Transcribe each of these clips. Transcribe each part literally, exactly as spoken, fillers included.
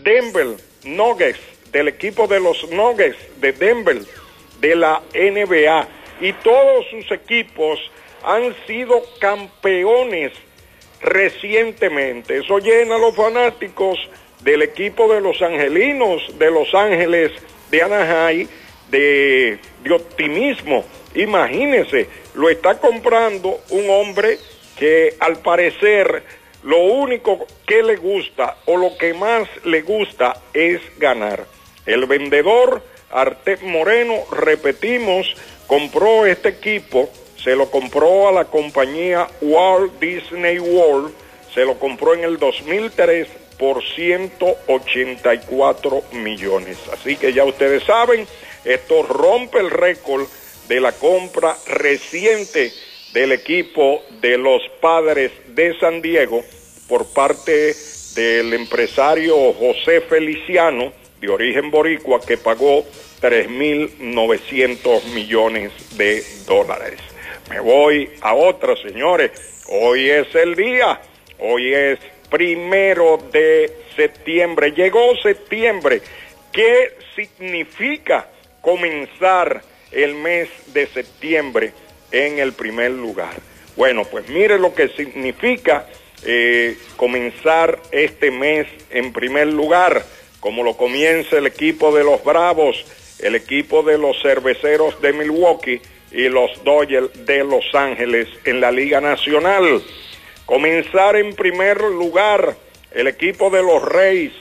Denver Nuggets, del equipo de los Nuggets de Denver, de la N B A, y todos sus equipos han sido campeones recientemente. Eso llena a los fanáticos del equipo de los angelinos de Los Ángeles, de Anaheim, de, de optimismo. Imagínense, lo está comprando un hombre que al parecer lo único que le gusta o lo que más le gusta es ganar. El vendedor Artet Moreno, repetimos, compró este equipo, se lo compró a la compañía Walt Disney World, se lo compró en el dos mil tres por ciento ochenta y cuatro millones. Así que ya ustedes saben, esto rompe el récord de la compra reciente del equipo de los Padres de San Diego por parte del empresario José Feliciano, de origen boricua, que pagó tres mil novecientos millones de dólares. Me voy a otra, señores. Hoy es el día, hoy es primero de septiembre. Llegó septiembre. ¿Qué significa comenzar el mes de septiembre en el primer lugar? Bueno, pues mire lo que significa eh, comenzar este mes en primer lugar, como lo comienza el equipo de los Bravos, el equipo de los Cerveceros de Milwaukee y los Dodgers de Los Ángeles en la Liga Nacional. Comenzar en primer lugar el equipo de los Reyes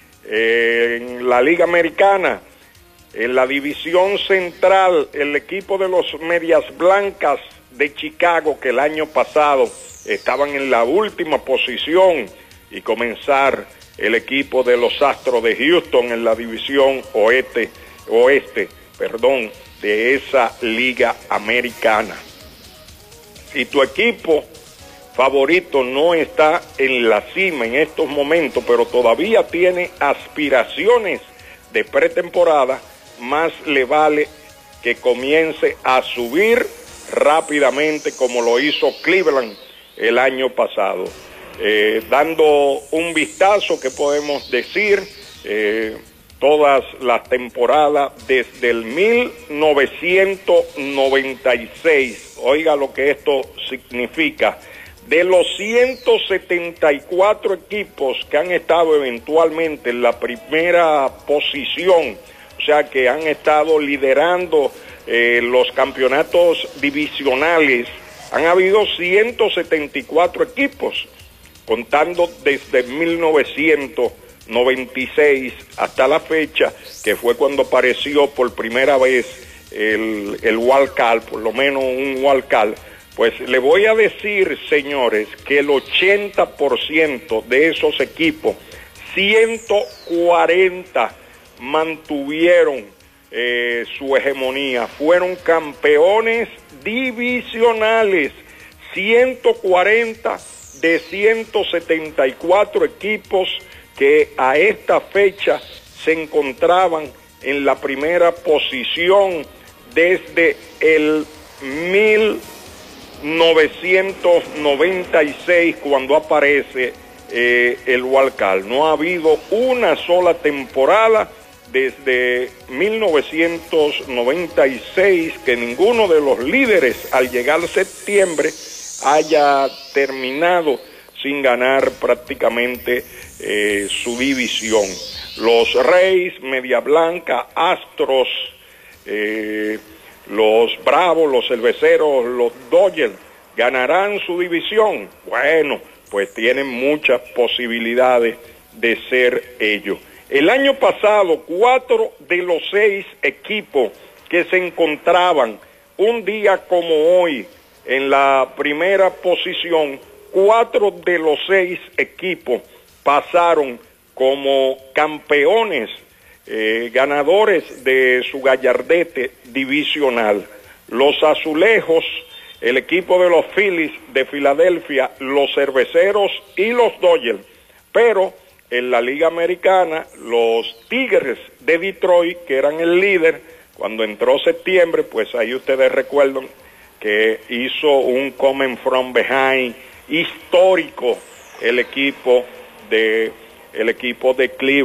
eh, en la Liga Americana. En la división central, el equipo de los Medias Blancas de Chicago, que el año pasado estaban en la última posición, y comenzar el equipo de los Astros de Houston en la división oeste, oeste, perdón, de esa liga americana. Si tu equipo favorito no está en la cima en estos momentos, pero todavía tiene aspiraciones de pretemporada, más le vale que comience a subir rápidamente como lo hizo Cleveland el año pasado. Eh, dando un vistazo, que podemos decir, eh, todas las temporadas desde el mil novecientos noventa y seis, oiga lo que esto significa, de los ciento setenta y cuatro equipos que han estado eventualmente en la primera posición, o sea que han estado liderando eh, los campeonatos divisionales, han habido ciento setenta y cuatro equipos, contando desde mil novecientos noventa y seis hasta la fecha, que fue cuando apareció por primera vez el, el wild card, por lo menos un wild card. Pues le voy a decir, señores, que el ochenta por ciento de esos equipos, ciento cuarenta, mantuvieron eh, su hegemonía, fueron campeones divisionales, ciento cuarenta de ciento setenta y cuatro equipos que a esta fecha se encontraban en la primera posición desde el mil novecientos noventa y seis, cuando aparece eh, el wild card. No ha habido una sola temporada desde mil novecientos noventa y seis que ninguno de los líderes al llegar septiembre haya terminado sin ganar prácticamente eh, su división. Los Reyes, Media Blanca, Astros, eh, los Bravos, los Cerveceros, los Dodgers, ¿ganarán su división? Bueno, pues tienen muchas posibilidades de ser ellos. El año pasado, cuatro de los seis equipos que se encontraban un día como hoy en la primera posición, cuatro de los seis equipos pasaron como campeones, eh, ganadores de su gallardete divisional. Los Azulejos, el equipo de los Phillies de Filadelfia, los Cerveceros y los Dodgers. Pero en la Liga Americana, los Tigres de Detroit, que eran el líder, cuando entró septiembre, pues ahí ustedes recuerdan que hizo un coming from behind histórico el equipo de el equipo de Cleveland.